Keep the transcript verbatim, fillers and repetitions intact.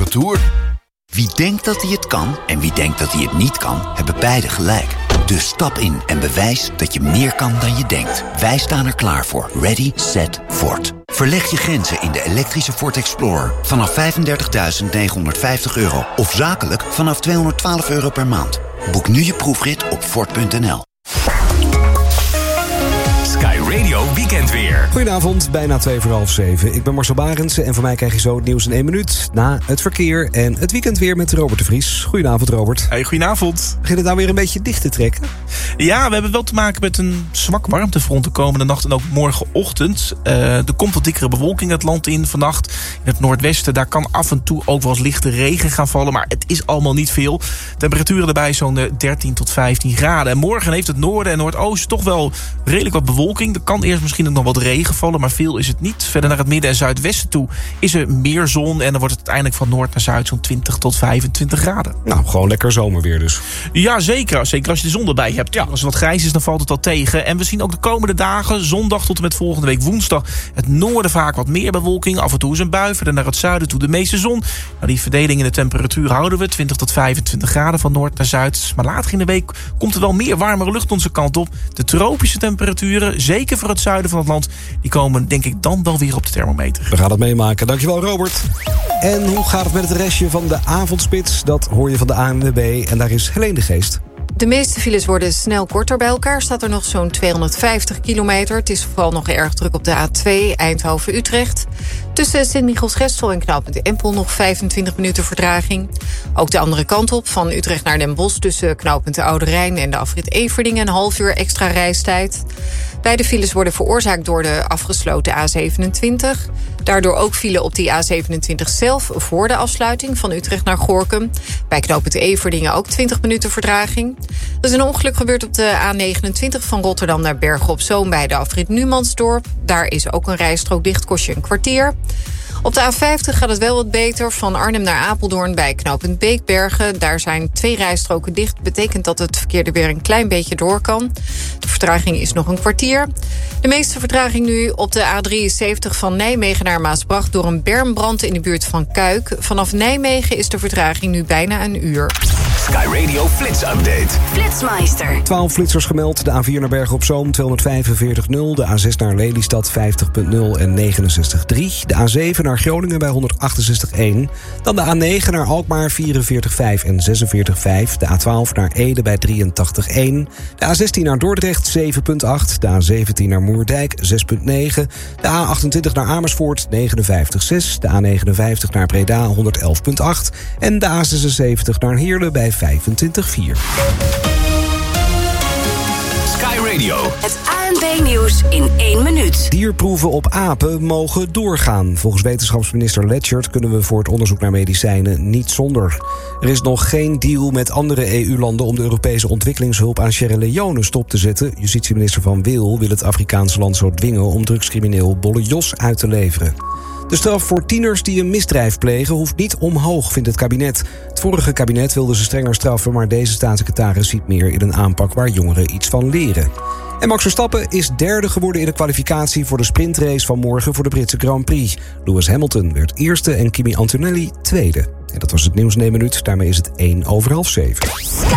retour. Wie denkt dat hij het kan en wie denkt dat hij het niet kan, hebben beide gelijk. Dus stap in en bewijs dat je meer kan dan je denkt. Wij staan er klaar voor. Ready, set, Ford. Verleg je grenzen in de elektrische Ford Explorer vanaf vijfendertigduizend negenhonderdvijftig euro. Of zakelijk vanaf tweehonderdtwaalf euro per maand. Boek nu je proefrit op Ford punt n l. Sky Radio Weekendweer. Goedenavond, bijna twee voor half zeven. Ik ben Marcel Barendse en van mij krijg je zo het nieuws in één minuut. Na het verkeer en het weekendweer met Robert de Vries. Goedenavond, Robert. Hey, goedenavond. Begint het nou weer een beetje dicht te trekken? Ja, we hebben wel te maken met een zwak warmtefront de komende nacht en ook morgenochtend. Uh, er komt wat dikkere bewolking het land in vannacht. In het noordwesten, daar kan af en toe ook wel eens lichte regen gaan vallen. Maar het is allemaal niet veel. Temperaturen erbij zo'n dertien tot vijftien graden. En morgen heeft het noorden en noordoosten toch wel redelijk wat bewolking. Er kan eerst misschien ook nog wat regen vallen, maar veel is het niet. Verder naar het midden en zuidwesten toe is er meer zon. En dan wordt het uiteindelijk van noord naar zuid zo'n twintig tot vijfentwintig graden. Nou, gewoon lekker zomerweer dus. Ja, zeker. Zeker als je de zon erbij hebt. Ja. Als het wat grijs is, dan valt het al tegen. En we zien ook de komende dagen, zondag tot en met volgende week woensdag, het noorden vaak wat meer bewolking. Af en toe is een bui. Verder naar het zuiden toe de meeste zon. Nou, die verdeling in de temperatuur houden we. twintig tot vijfentwintig graden van noord naar zuid. Maar later in de week komt er wel meer warmere lucht onze kant op. De tropische temperaturen, zeker voor het zuiden van het land, die komen denk ik dan wel weer op de thermometer. We gaan het meemaken. Dankjewel, Robert. En hoe gaat het met het restje van de avondspits? Dat hoor je van de A N W B. En daar is Helene de Geest. De meeste files worden snel korter. Bij elkaar staat er nog zo'n tweehonderdvijftig kilometer. Het is vooral nog erg druk op de A twee Eindhoven-Utrecht. Tussen Sint-Michiels-Gestel en knooppunt Empel nog vijfentwintig minuten vertraging. Ook de andere kant op, van Utrecht naar Den Bosch, tussen knooppunt de Oude Rijn en de afrit Everdingen, een half uur extra reistijd. Beide files worden veroorzaakt door de afgesloten A zevenentwintig. Daardoor ook file op die A zevenentwintig zelf voor de afsluiting van Utrecht naar Gorinchem. Bij knooppunt Everdingen ook twintig minuten vertraging. Er is een ongeluk gebeurd op de A negenentwintig van Rotterdam naar Bergen op Zoom bij de afrit Numansdorp. Daar is ook een rijstrook dicht, kost je een kwartier. Op de A vijftig gaat het wel wat beter. Van Arnhem naar Apeldoorn bij knooppunt Beekbergen. Daar zijn twee rijstroken dicht. Betekent dat het verkeer er weer een klein beetje door kan. De vertraging is nog een kwartier. De meeste vertraging nu op de A drieënzeventig van Nijmegen naar Maasbracht door een bermbrand in de buurt van Kuik. Vanaf Nijmegen is de vertraging nu bijna een uur. Sky Radio Flits Update. Flitsmeister. twaalf flitsers gemeld. De A vier naar Bergen op Zoom tweehonderdvijfenveertig nul. De A zes naar Lelystad vijftig nul en negenenzestig drie. De A zeven naar Groningen bij honderdachtenzestig één. Dan de A negen naar Alkmaar vierenveertig vijf en zesenveertig vijf. De A twaalf naar Ede bij drieëntachtig één. De A zestien naar Dordrecht zeven komma acht. De A zeventien naar Moerdijk zes komma negen. De A achtentwintig naar Amersfoort negenenvijftig komma zes. De A negenenvijftig naar Breda honderdelf komma acht. En de A zesenzeventig naar Heerlen bij vijfentwintig komma vier. Sky Radio. Het A N B-nieuws in één minuut. Dierproeven op apen mogen doorgaan. Volgens wetenschapsminister Letchert kunnen we voor het onderzoek naar medicijnen niet zonder. Er is nog geen deal met andere E U-landen om de Europese ontwikkelingshulp aan Sierra Leone stop te zetten. Justitieminister Van Wil wil het Afrikaanse land zo dwingen om drugscrimineel Bolle Jos uit te leveren. De straf voor tieners die een misdrijf plegen hoeft niet omhoog, vindt het kabinet. Het vorige kabinet wilde ze strenger straffen, maar deze staatssecretaris ziet meer in een aanpak waar jongeren iets van leren. En Max Verstappen is derde geworden in de kwalificatie voor de sprintrace van morgen voor de Britse Grand Prix. Lewis Hamilton werd eerste en Kimi Antonelli tweede. En dat was het nieuws in één minuut. Daarmee is het één over half zeven.